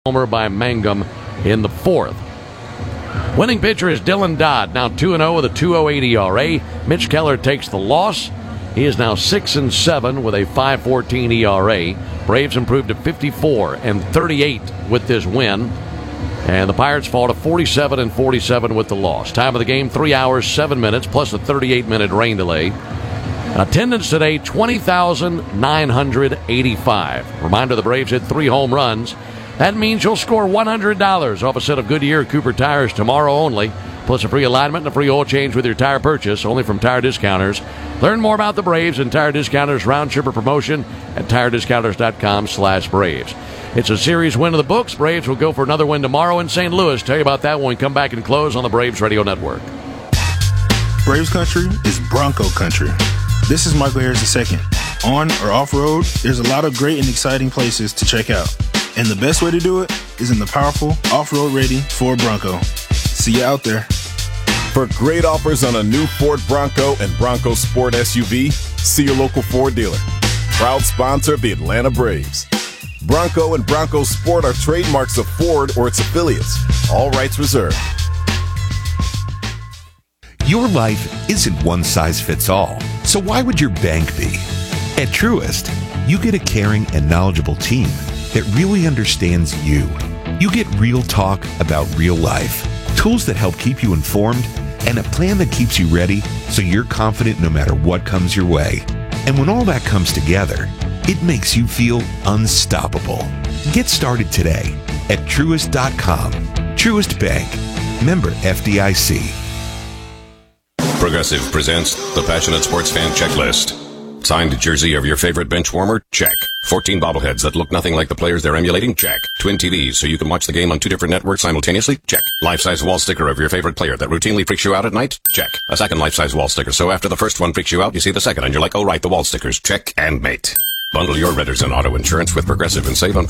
homer by Mangum in the fourth. Winning pitcher is Dylan Dodd, now 2-0 with a 2.08 ERA. Mitch Keller takes the loss. He is now 6-7 with a 5.14 ERA. Braves improved to 54-38 with this win. And the Pirates fall to 47-47 with the loss. Time of the game, 3 hours, 7 minutes, plus a 38-minute rain delay. Attendance today, 20,985. Reminder, the Braves hit 3 home runs. That means you'll score $100 off a set of Goodyear Cooper tires tomorrow only, plus a free alignment and a free oil change with your tire purchase, only from Tire Discounters. Learn more about the Braves and Tire Discounters round tripper promotion at tirediscounters.com/Braves. It's a series win of the books. Braves will go for another win tomorrow in St. Louis. Tell you about that when we come back and close on the Braves Radio Network. Braves country is Bronco country. This is Michael Harris II. On or off-road, there's a lot of great and exciting places to check out. And the best way to do it is in the powerful, off-road ready Ford Bronco. See you out there. For great offers on a new Ford Bronco and Bronco Sport SUV, see your local Ford dealer. Proud sponsor of the Atlanta Braves. Bronco and Bronco Sport are trademarks of Ford or its affiliates. All rights reserved. Your life isn't one size fits all, so why would your bank be? At Truist, you get a caring and knowledgeable team that really understands you. You get real talk about real life, tools that help keep you informed, and a plan that keeps you ready so you're confident no matter what comes your way. And when all that comes together, it makes you feel unstoppable. Get started today at Truist.com. Truist Bank. Member FDIC. Progressive presents the Passionate Sports Fan Checklist. Signed jersey of your favorite bench warmer? Check. 14 bobbleheads that look nothing like the players they're emulating? Check. Twin TVs so you can watch the game on 2 different networks simultaneously? Check. Life-size wall sticker of your favorite player that routinely freaks you out at night? Check. A second life-size wall sticker so after the first one freaks you out, you see the second and you're like, oh right, the wall stickers. Check and mate. Bundle your renters and auto insurance with Progressive and save on